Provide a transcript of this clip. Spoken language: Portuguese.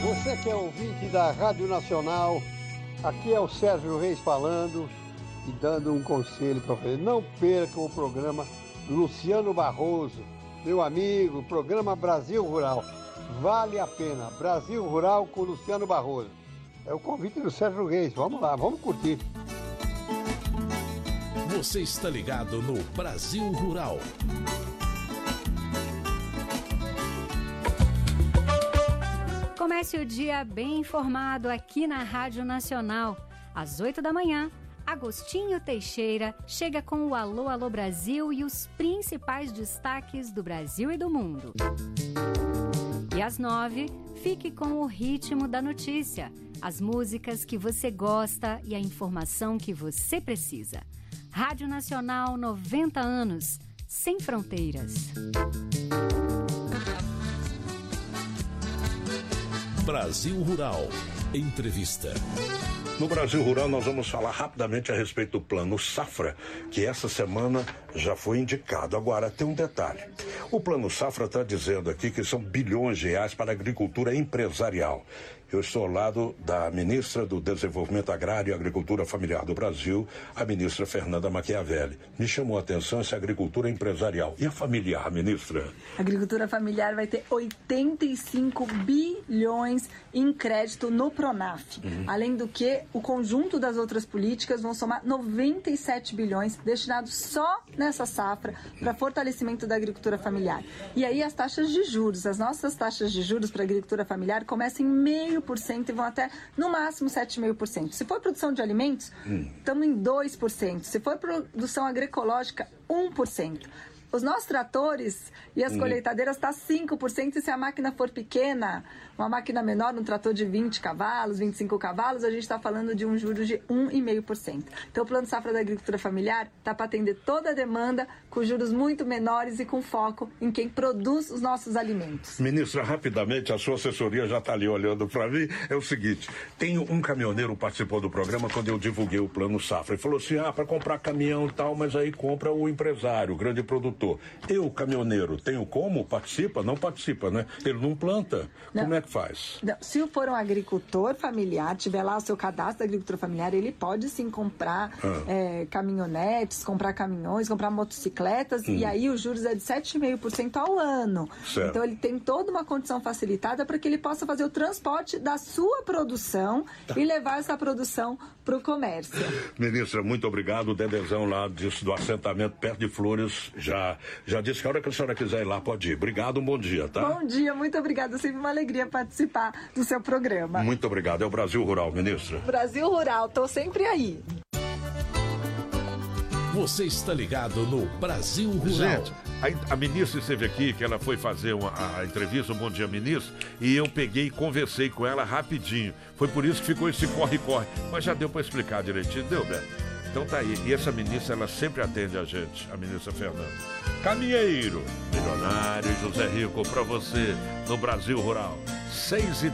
Você que é ouvinte da Rádio Nacional, aqui é o Sérgio Reis falando e dando um conselho para você. Não perca o programa Luciano Barroso, meu amigo, programa Brasil Rural. Vale a pena, Brasil Rural com Luciano Barroso. É o convite do Sérgio Reis, vamos lá, vamos curtir. Você está ligado no Brasil Rural. Comece o dia bem informado aqui na Rádio Nacional. Às 8 da manhã, Agostinho Teixeira chega com o Alô, Alô Brasil e os principais destaques do Brasil e do mundo. E às 9, fique com o ritmo da notícia, as músicas que você gosta e a informação que você precisa. Rádio Nacional 90 anos, sem fronteiras. Brasil Rural. Entrevista. No Brasil Rural nós vamos falar rapidamente a respeito do Plano Safra, que essa semana já foi indicado. Agora tem um detalhe. O Plano Safra está dizendo aqui que são bilhões de reais para a agricultura empresarial. Eu estou ao lado da ministra do Desenvolvimento Agrário e Agricultura Familiar do Brasil, a ministra Fernanda Machiavelli. Me chamou a atenção essa agricultura empresarial. E a familiar, ministra? A agricultura familiar vai ter 85 bilhões em crédito no Pronaf. Além do que, o conjunto das outras políticas vão somar 97 bilhões destinados só nessa safra para fortalecimento da agricultura familiar. E aí as taxas de juros, as nossas taxas de juros para a agricultura familiar começam em 0,5% e vão até, no máximo, 7,5%. Se for produção de alimentos, estamos em 2%. Se for produção agroecológica, 1%. Os nossos tratores e as colheitadeiras estão 5%, e se a máquina for pequena, uma máquina menor, um trator de 20 cavalos, 25 cavalos, a gente está falando de um juros de 1,5%. Então o Plano Safra da Agricultura Familiar está para atender toda a demanda, com juros muito menores e com foco em quem produz os nossos alimentos. Ministra, rapidamente, a sua assessoria já está ali olhando para mim. É o seguinte, tem um caminhoneiro que participou do programa quando eu divulguei o Plano Safra. Ele falou assim, para comprar caminhão e tal, mas aí compra o empresário, o grande produtor. Eu, caminhoneiro, tenho como? Participa? Não participa, né? Ele não planta. Não. Como é que faz? Não. Se for um agricultor familiar, tiver lá o seu cadastro da agricultura familiar, ele pode sim comprar caminhonetes, comprar caminhões, comprar motocicletas, e aí os juros é de 7,5% ao ano. Certo. Então ele tem toda uma condição facilitada para que ele possa fazer o transporte da sua produção e levar essa produção para o comércio. Ministra, muito obrigado. O Dedezão lá do assentamento perto de Flores já disse que a hora que a senhora quiser ir lá, pode ir. Obrigado, um bom dia, tá? Bom dia, muito obrigada. Sempre uma alegria participar do seu programa. Muito obrigado. É o Brasil Rural, ministra. Brasil Rural, tô sempre aí. Você está ligado no Brasil Rural. Gente, a ministra esteve aqui, que ela foi fazer a entrevista, Bom Dia Ministro, e eu peguei e conversei com ela rapidinho. Foi por isso que ficou esse corre-corre. Mas já deu para explicar direitinho, deu, Beto? Então tá aí. E essa ministra, ela sempre atende a gente, a ministra Fernanda. Caminheiro, milionário José Rico, para você, no Brasil Rural. 6h